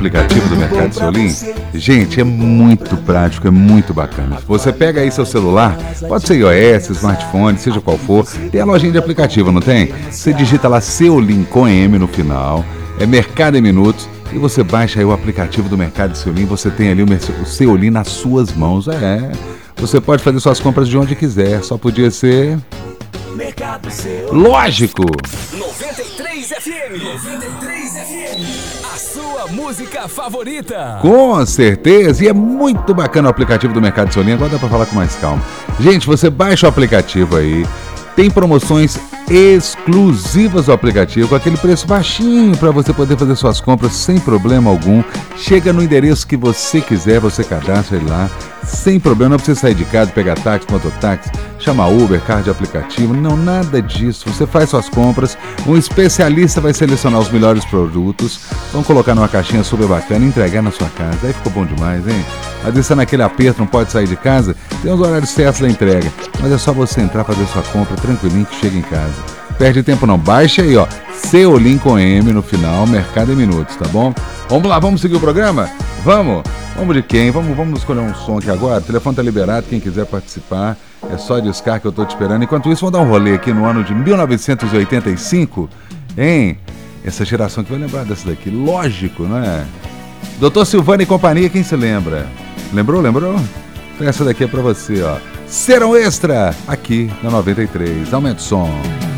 aplicativo do Mercado Seolim? Gente, é muito prático, é muito bacana. Você pega aí seu celular, pode ser iOS, smartphone, seja qual for, tem a lojinha de aplicativo, não tem? Você digita lá Seolim com M no final, é Mercado em Minutos, e você baixa aí o aplicativo do Mercado Seolim, você tem ali o Seolim nas suas mãos, Você pode fazer suas compras de onde quiser, só podia ser... lógico! 93 FM. 93 FM. A sua música favorita. Com certeza, e é muito bacana o aplicativo do Mercado Seolim. Agora dá pra falar com mais calma. Gente, você baixa o aplicativo aí, tem promoções exclusivas do aplicativo, com aquele preço baixinho para você poder fazer suas compras sem problema algum. Chega no endereço que você quiser, você cadastra ele lá, sem problema, não precisa sair de casa, pegar táxi, mototáxi, chamar Uber, carro de aplicativo, não, nada disso. Você faz suas compras, um especialista vai selecionar os melhores produtos, vão colocar numa caixinha super bacana e entregar na sua casa. Aí ficou bom demais, hein? Às vezes você naquele aperto, não pode sair de casa, tem os horários certos da entrega, mas é só você entrar, fazer sua compra tranquilinho que chega em casa. Perde tempo não, baixa aí, ó, Seolim com M no final, Mercado em Minutos, tá bom? Vamos lá, vamos seguir o programa? Vamos de quem? Vamos escolher um som aqui agora, o telefone tá liberado, quem quiser participar, é só discar que eu tô te esperando. Enquanto isso, vamos dar um rolê aqui no ano de 1985, hein? Essa geração que vai lembrar dessa daqui, lógico, não é? Doutor Silvano e companhia, quem se lembra? Lembrou? Então essa daqui é pra você, ó. Serão Extra, aqui na 93. Aumenta o som.